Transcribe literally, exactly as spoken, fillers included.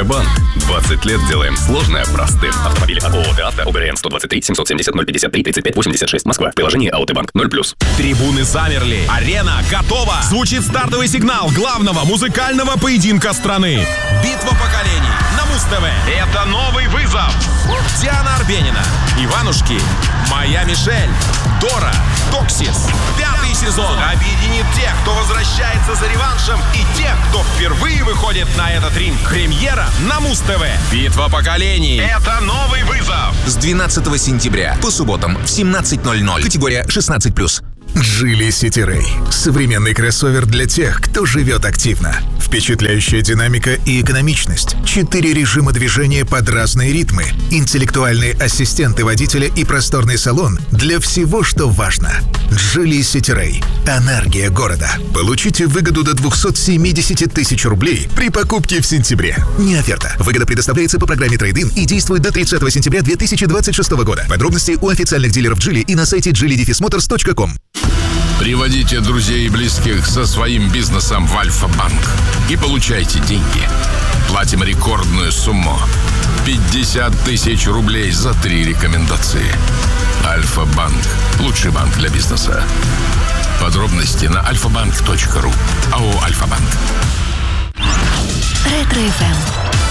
Банк. двадцать лет делаем сложное простым. Автомобили от ООО «Авто», ОГРН сто двадцать три семьсот семьдесят ноль пятьдесят три тридцать пять восемьдесят шесть, Москва. Приложение АОТ Банк ноль плюс. Трибуны замерли. Арена готова. Звучит стартовый сигнал главного музыкального поединка страны. Битва поколений на Муз-ТВ. Это новый вызов. Диана Арбенина, Иванушки, Моя Мишель, Дора, Токсис. Пятый сезон объединит тех, кто возвращается за реваншем, и тех, кто впервые выходит на этот ринг. Премьера на Муз-ТВ. Битва поколений. Это новый вызов. С двенадцатого сентября по субботам в семнадцать ноль ноль. Категория шестнадцать плюс. Geely City Ray. Современный кроссовер для тех, кто живет активно. Впечатляющая динамика и экономичность. Четыре режима движения под разные ритмы. Интеллектуальные ассистенты водителя и просторный салон для всего, что важно. Geely City Ray. Энергия города. Получите выгоду до двести семьдесят тысяч рублей при покупке в сентябре. Не оферта. Выгода предоставляется по программе Трейд-ин и действует до тридцатого сентября две тысячи двадцать шестого года. Подробности у официальных дилеров Geely и на сайте джили моторс точка ком. Приводите друзей и близких со своим бизнесом в Альфа-банк и получайте деньги. Платим рекордную сумму – пятьдесят тысяч рублей за три рекомендации. Альфа-банк – лучший банк для бизнеса. Подробности на альфа банк точка ру. АО «Альфа-банк». Ретро-эф эм.